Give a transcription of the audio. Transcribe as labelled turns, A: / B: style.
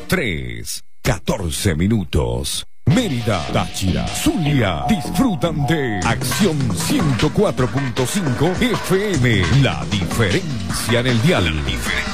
A: 3:14. Mérida, Táchira, Zulia disfrutan de Acción 104.5 FM. La diferencia en el dial.